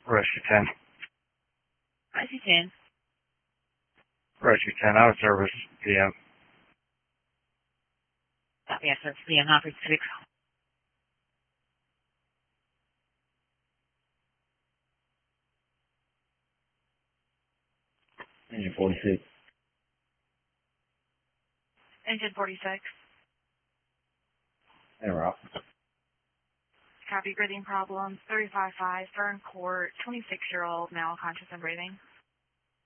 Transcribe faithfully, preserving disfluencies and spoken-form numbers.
Rescue ten. Rescue ten. Rescue ten, out of service, P M. Yes, that's P M, Hopper six. Engine forty-six. Engine forty-six. And we're off. Copy, breathing problems, thirty-five five, Fern Court, twenty-six-year-old, male, conscious and breathing.